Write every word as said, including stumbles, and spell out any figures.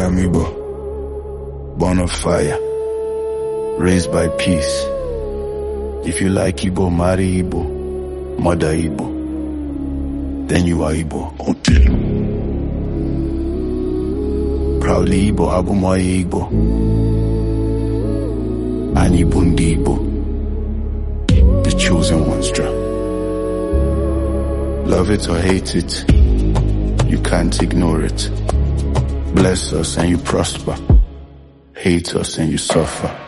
am Igbo, born of fire, raised by peace. If you like Igbo, marry Igbo, mother Igbo, then you are Igbo. Until proudly Igbo, Abumoye Igbo, Ani Bundi Igbo, the chosen ones draw. Love it or hate it, you can't ignore it. Bless us and you prosper, hate us and you suffer.